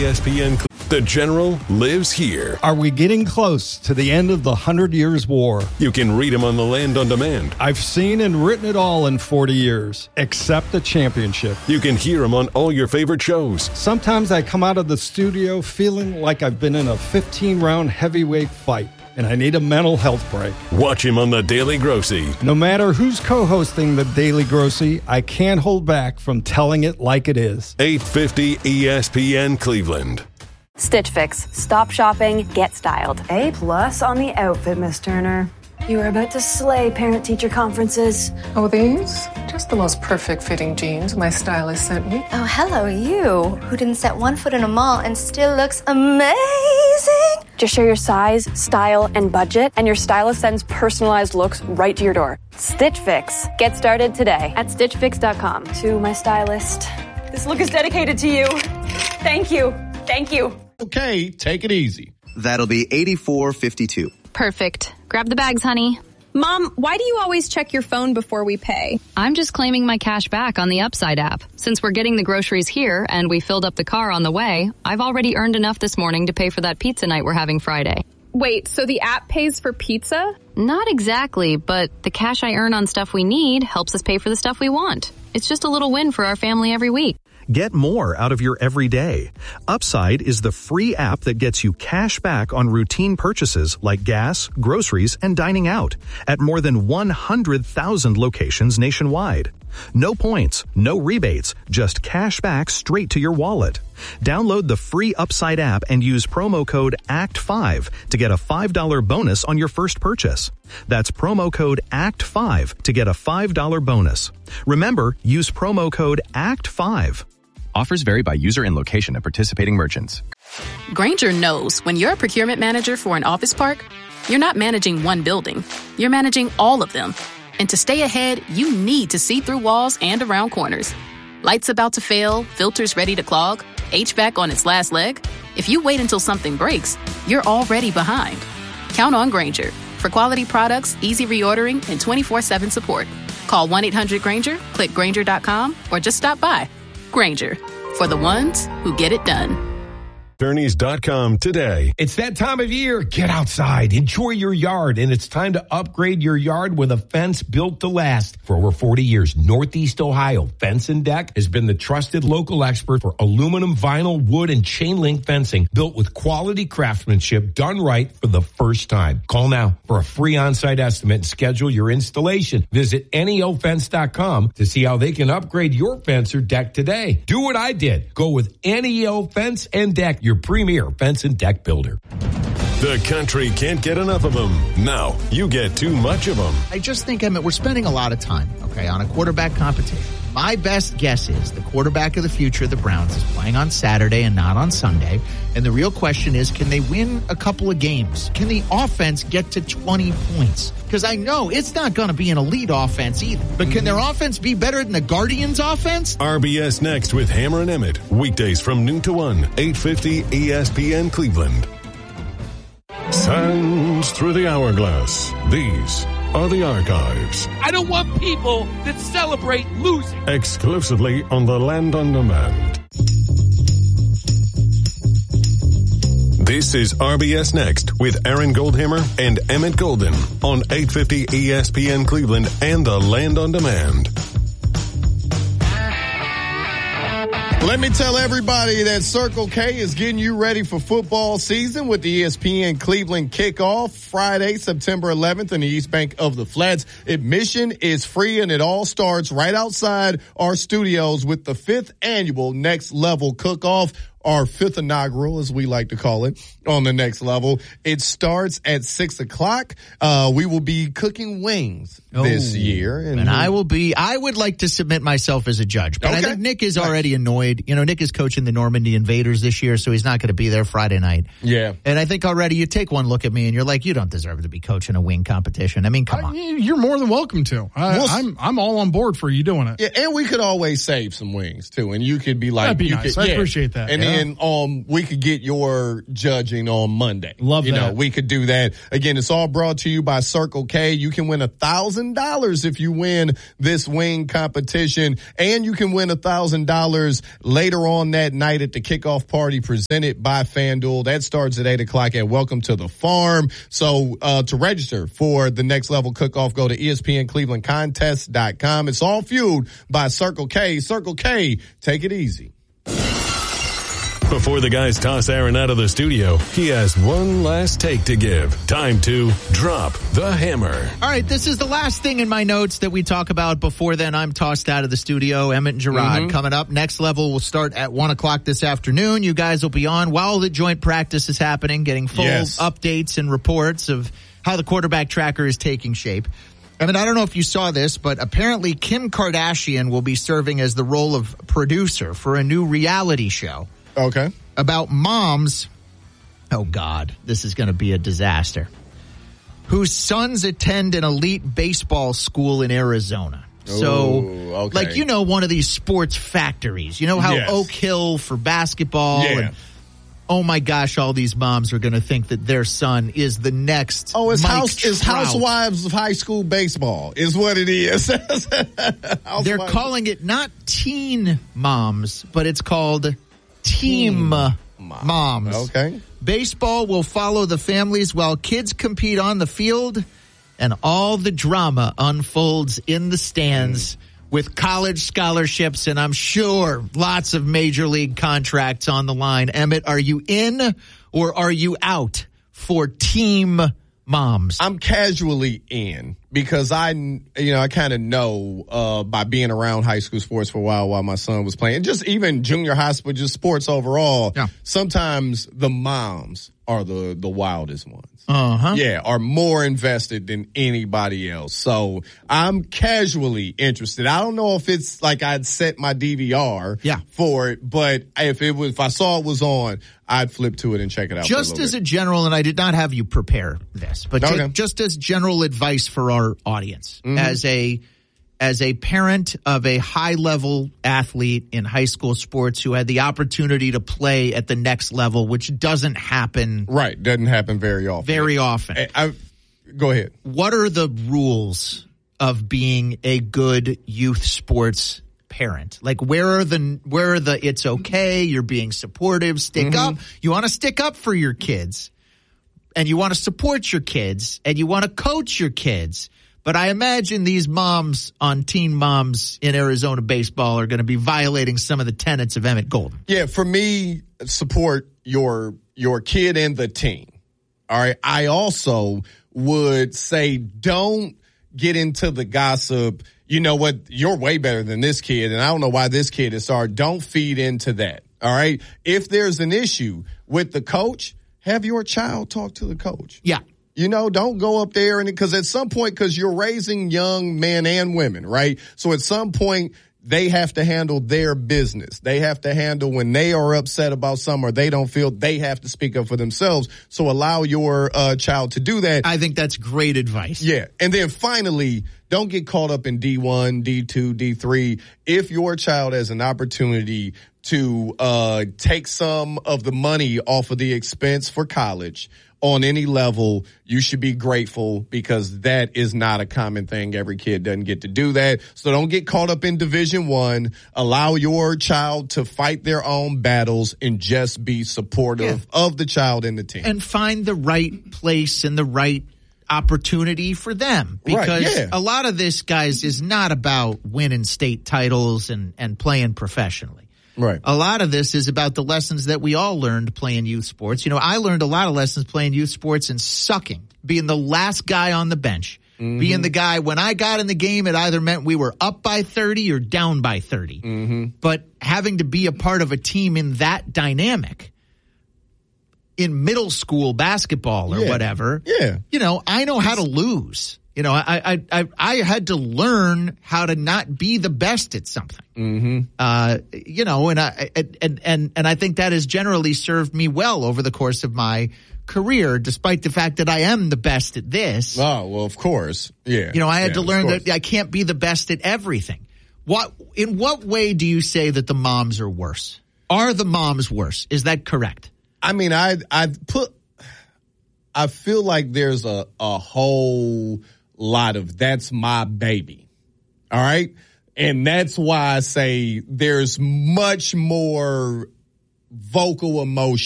ESPN. The General lives here. Are we getting close to the end of the 100 Years' War? You can read him on the Land on Demand. I've seen and written it all in 40 years, except the championship. You can hear him on all your favorite shows. Sometimes I come out of the studio feeling like I've been in a 15-round heavyweight fight, and I need a mental health break. Watch him on The Daily Grossy. No matter who's co-hosting The Daily Grossy, I can't hold back from telling it like it is. 850 ESPN Cleveland. Stitch Fix. Stop shopping, get styled. A+ on the outfit, Miss Turner. You are about to slay parent-teacher conferences. Oh, these? Just the most perfect fitting jeans my stylist sent me. Oh, hello, you, who didn't set one foot in a mall and still looks amazing. Just share your size, style, and budget, and your stylist sends personalized looks right to your door. Stitch Fix. Get started today at StitchFix.com. To my stylist, this look is dedicated to you. Thank you. Thank you. Okay, take it easy. That'll be $84.52. Perfect. Grab the bags, honey. Mom, why do you always check your phone before we pay? I'm just claiming my cash back on the Upside app. Since we're getting the groceries here and we filled up the car on the way, I've already earned enough this morning to pay for that pizza night we're having Friday. Wait, so the app pays for pizza? Not exactly, but the cash I earn on stuff we need helps us pay for the stuff we want. It's just a little win for our family every week. Get more out of your everyday. Upside is the free app that gets you cash back on routine purchases like gas, groceries, and dining out at more than 100,000 locations nationwide. No points, no rebates, just cash back straight to your wallet. Download the free Upside app and use promo code ACT5 to get a $5 bonus on your first purchase. That's promo code ACT5 to get a $5 bonus. Remember, use promo code ACT5. Offers vary by user and location at participating merchants. Grainger knows when you're a procurement manager for an office park, you're not managing one building. You're managing all of them. And to stay ahead, you need to see through walls and around corners. Lights about to fail, filters ready to clog, HVAC on its last leg. If you wait until something breaks, you're already behind. Count on Grainger for quality products, easy reordering, and 24/7 support. Call 1-800-GRAINGER, click Grainger.com, or just stop by. Grainger, for the ones who get it done. Attorneys.com today. It's that time of year. Get outside. Enjoy your yard. And it's time to upgrade your yard with a fence built to last. For over 40 years, Northeast Ohio Fence and Deck has been the trusted local expert for aluminum, vinyl, wood, and chain link fencing built with quality craftsmanship done right for the first time. Call now for a free on-site estimate and schedule your installation. Visit NEOFence.com to see how they can upgrade your fence or deck today. Do what I did. Go with NEO Fence and Deck, your premier fence and deck builder. The country can't get enough of them. Now you get too much of them. I just think, Emmett, we're spending a lot of time, on a quarterback competition. My best guess is the quarterback of the future of the Browns is playing on Saturday and not on Sunday. And the real question is, can they win a couple of games? Can the offense get to 20 points? Because I know it's not going to be an elite offense either. But can their offense be better than the Guardians' offense? RBS Next with Hammer and Emmett. Weekdays from noon to 1, 850 ESPN Cleveland. Sands through the hourglass. These are the archives. I don't want people that celebrate losing. Exclusively on the Land on Demand. This is RBS Next with Aaron Goldhammer and Emmett Golden on 850 ESPN Cleveland and the Land on Demand. Let me tell everybody that Circle K is getting you ready for football season with the ESPN Cleveland kickoff Friday, September 11th in the East Bank of the Flats. Admission is free and it all starts right outside our studios with the 5th annual Next Level Cook-Off. Our 5th inaugural, as we like to call it, on the Next Level. It starts at 6 o'clock. We will be cooking wings this year. And I would like to submit myself as a judge. But I think Nick is already annoyed. Nick is coaching the Normandy Invaders this year, so he's not going to be there Friday night. Yeah. And I think already you take one look at me and you're like, you don't deserve to be coaching a wing competition. I mean, come on. You're more than welcome to. I'm all on board for you doing it. Yeah, and we could always save some wings, too. And you could be like. That'd be nice. I appreciate that. And then we could get your judging on Monday. Love that. You know, we could do that. Again, it's all brought to you by Circle K. You can win $1,000 if you win this wing competition, and you can win $1,000 later on that night at the kickoff party presented by FanDuel. That starts at 8 o'clock at Welcome to the Farm. So to register for the Next Level Cook-Off, go to ESPNClevelandContest.com. It's all fueled by Circle K. Circle K, take it easy. Before the guys toss Aaron out of the studio, he has one last take to give. Time to drop the hammer. All right, this is the last thing in my notes that we talk about before then I'm tossed out of the studio. Emmett and Gerard coming up. Next Level will start at 1 o'clock this afternoon. You guys will be on while the joint practice is happening, getting full updates and reports of how the quarterback tracker is taking shape. I mean, I don't know if you saw this, but apparently Kim Kardashian will be serving as the role of producer for a new reality show. Okay. About moms, oh God, this is going to be a disaster, whose sons attend an elite baseball school in Arizona. So, like, you know, one of these sports factories. You know how Oak Hill for basketball and oh my gosh, all these moms are going to think that their son is the next it's Mike Trout. Housewives of high school baseball is what it is. They're calling it not teen moms, but it's called Team Moms. Okay. Baseball will follow the families while kids compete on the field, and all the drama unfolds in the stands with college scholarships, and I'm sure lots of major league contracts on the line. Emmett, are you in or are you out for Team Moms? I'm casually in because I kind of know by being around high school sports for a while my son was playing, just even junior high school, just sports overall. Yeah. Sometimes the moms are the wildest ones. Yeah, are more invested than anybody else. So I'm casually interested. I don't know if it's like I'd set my DVR for it, but if I saw it was on, I'd flip to it and check it out. Just as a general, and I did not have you prepare this, but just as general advice for our audience, as a parent of a high-level athlete in high school sports who had the opportunity to play at the next level, which doesn't happen. Right, doesn't happen very often. Go ahead. What are the rules of being a good youth sports parent? Like, where are the it's okay, you're being supportive, stick up. You want to stick up for your kids, and you want to support your kids, and you want to coach your kids. But I imagine these moms on Teen Moms in Arizona baseball are going to be violating some of the tenets of Emmett Golden. Yeah, for me, support your kid and the team. All right. I also would say don't get into the gossip. You know what? You're way better than this kid, and I don't know why this kid is sorry. Don't feed into that. All right. If there's an issue with the coach, have your child talk to the coach. Yeah. You know, don't go up there because at some point, because you're raising young men and women, right? So at some point, they have to handle their business. They have to handle when they are upset about something or they don't feel, they have to speak up for themselves. So allow your child to do that. I think that's great advice. Yeah. And then finally, don't get caught up in D1, D2, D3. If your child has an opportunity to take some of the money off of the expense for college on any level, you should be grateful because that is not a common thing. Every kid doesn't get to do that. So don't get caught up in Division I. Allow your child to fight their own battles and just be supportive of the child and the team. And find the right place and the right opportunity for them. Because a lot of this, guys, is not about winning state titles and playing professionally. Right. A lot of this is about the lessons that we all learned playing youth sports. You know, I learned a lot of lessons playing youth sports and sucking, being the last guy on the bench, being the guy when I got in the game, it either meant we were up by 30 or down by 30. But having to be a part of a team in that dynamic in middle school basketball or whatever, you know, I know how to lose. You know, I had to learn how to not be the best at something. You know, and I think that has generally served me well over the course of my career, despite the fact that I am the best at this. Oh, well, of course. Yeah. You know, I had to learn that I can't be the best at everything. In what way do you say that the moms are worse? Are the moms worse? Is that correct? I mean, I feel like there's a whole lot of that's my baby. All right. And that's why I say there's much more vocal emotion